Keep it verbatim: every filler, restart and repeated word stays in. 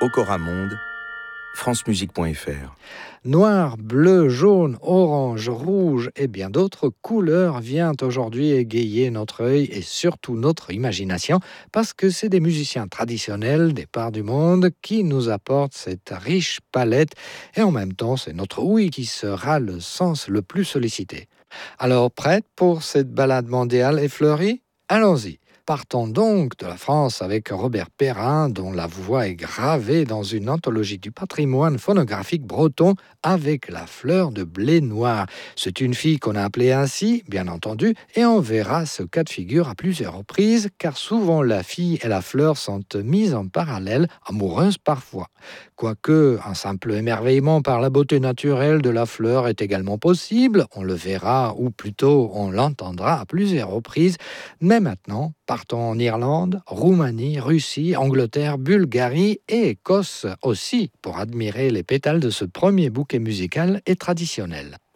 Okora Monde, francemusique point f r. Noir, bleu, jaune, orange, rouge et bien d'autres couleurs viennent aujourd'hui égayer notre œil et surtout notre imagination parce que c'est des musiciens traditionnels des parts du monde qui nous apportent cette riche palette et en même temps c'est notre ouïe qui sera le sens le plus sollicité. Alors prête pour cette balade mondiale effleurie? Allons-y. Partons donc de la France avec Robert Perrin, dont la voix est gravée dans une anthologie du patrimoine phonographique breton avec la fleur de blé noir. C'est une fille qu'on a appelée ainsi, bien entendu, et on verra ce cas de figure à plusieurs reprises, car souvent la fille et la fleur sont mises en parallèle, amoureuses parfois. Quoique un simple émerveillement par la beauté naturelle de la fleur est également possible, on le verra, ou plutôt on l'entendra à plusieurs reprises, mais maintenant, partons en Irlande, Roumanie, Russie, Angleterre, Bulgarie et Écosse aussi pour admirer les pétales de ce premier bouquet musical et traditionnel.